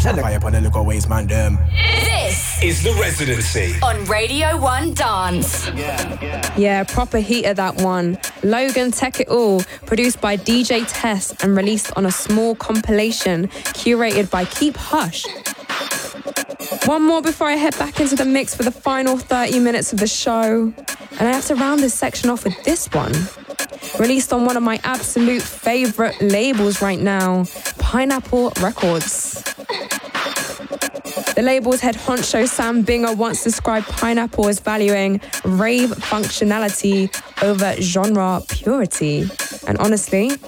Fire upon the look always, man, them. This is The Residency on Radio 1 Dance. Yeah, proper heater that one. Logan Tech It All, produced by DJ Tess and released on a small compilation curated by Keep Hush. One more before I head back into the mix for the final 30 minutes of the show. And I have to round this section off with this one. Released on one of my absolute favourite labels right now, Pineapple Records. The label's head honcho Sam Binger once described Pineapple as valuing rave functionality over genre purity. And honestly,